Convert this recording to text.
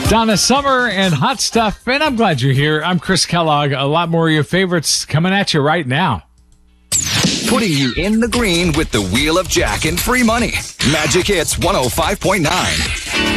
Donna Summer and Hot Stuff, and I'm glad you're here. I'm Chris Kellogg. A lot more of your favorites coming at you right now. Putting you in the green with the Wheel of Jack and free money. Magic Hits 105.9.